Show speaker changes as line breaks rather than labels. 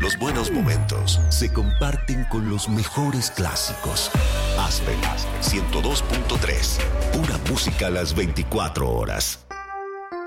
los buenos momentos se comparten con los mejores clásicos. Aspen 102.3. Pura música a las 24 horas.